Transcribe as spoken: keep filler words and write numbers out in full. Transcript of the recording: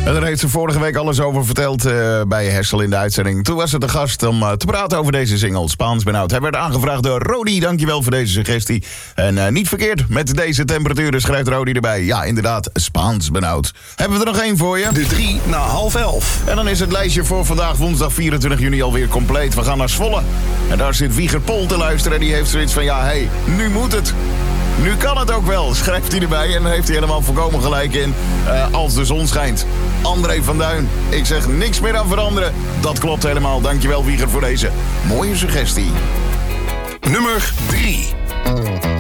En daar heeft ze vorige week alles over verteld uh, bij Hessel in de uitzending. Toen was het de gast om uh, te praten over deze single, Spaans benauwd. Hij werd aangevraagd door Rodi, dankjewel voor deze suggestie. En uh, niet verkeerd, met deze temperaturen schrijft Rodi erbij. Ja, inderdaad, Spaans benauwd. Hebben we er nog één voor je? De drie na half elf. En dan is het lijstje voor vandaag, woensdag vierentwintig juni, alweer compleet. We gaan naar Zwolle. En daar zit Wieger Pol te luisteren en die heeft zoiets van, ja, hé, hey, nu moet het. Nu kan het ook wel, schrijft hij erbij. En dan heeft hij helemaal volkomen gelijk in. Uh, als de zon schijnt. André van Duin, ik zeg niks meer aan veranderen. Dat klopt helemaal. Dankjewel Wieger voor deze mooie suggestie. Nummer drie.